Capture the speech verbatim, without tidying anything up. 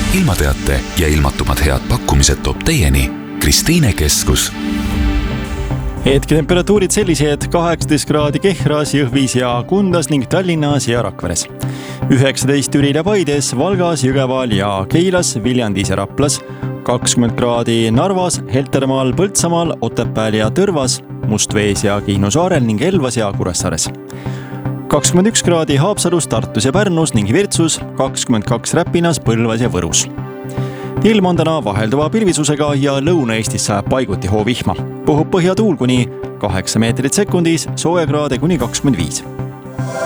ilmateate ja ilmatumad head pakkumised toob teieni Kristiine Keskus. Hetketemperatuurid sellised kaheksateist kraadi Kehras, Jõhvis ja Kundas ning Tallinnas ja Rakveres. üheksateist Türil ja Paides, Valgas, Jõgeval ja Keilas, Viljandis ja Raplas. kakskümmend kraadi Narvas, Heltermaal, Põltsamaal, Otepääl ja Tõrvas, Mustvees ja Kihnu saarel ning Elvas ja Kuressaares. kakskümmend üks kraadi Haapsalus, Tartus ja Pärnus ning Virtsus, kakskümmend kaks Räpinas, Põlvas ja Võrus. Ilm on täna vahelduva pilvisusega ja Lõuna-Eestis sajab paiguti hoovihma. Puhub põhjatuul kuni kaheksa meetrit sekundis, soojakraade kuni kakskümmend viis.